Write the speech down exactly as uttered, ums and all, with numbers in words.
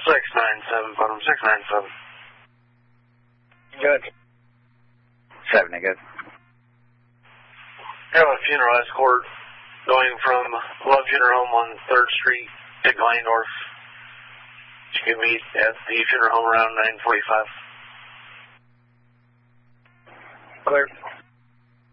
six nine seven, bottom six nine seven. Good. seventy, good. I have a funeral escort going from Love Funeral Home on third Street to Glandorf. You can meet at the funeral home around nine forty-five. Clear.